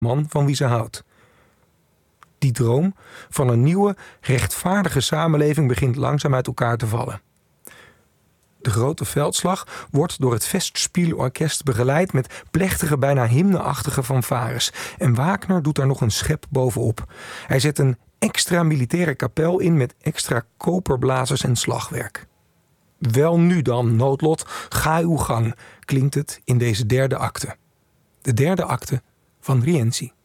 man van wie ze houdt. Die droom van een nieuwe, rechtvaardige samenleving begint langzaam uit elkaar te vallen. De grote veldslag wordt door het Festspielorkest begeleid met plechtige, bijna hymneachtige fanfares. En Wagner doet daar nog een schep bovenop. Hij zet een extra militaire kapel in met extra koperblazers en slagwerk. Wel nu dan, noodlot, ga uw gang, klinkt het in deze derde acte. De derde acte van Rienzi.